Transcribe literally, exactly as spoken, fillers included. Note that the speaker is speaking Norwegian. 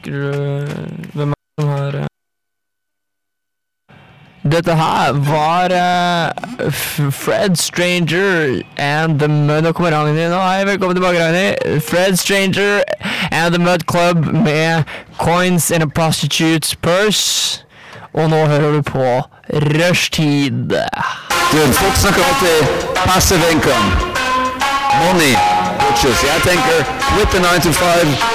husker du hvem er det som har uh... Dette her var uh, Fred Stranger and the Mud. Nå kommer Ragnhild nå. Hei, velkommen tilbake, Ragnhild. Fred Stranger and the Mud Club med Coins in a Prostitute's Purse. Og nå hører du på Rushtid. Du, folk snakker alltid passive income. Money, bitches. Jeg tenker, with the nine to five